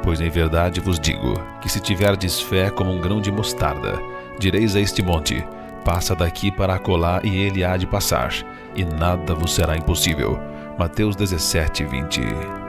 Pois em verdade vos digo, que se tiverdes fé como um grão de mostarda, direis a este monte: passa daqui para acolá, e ele há de passar, e nada vos será impossível. Mateus 17:20.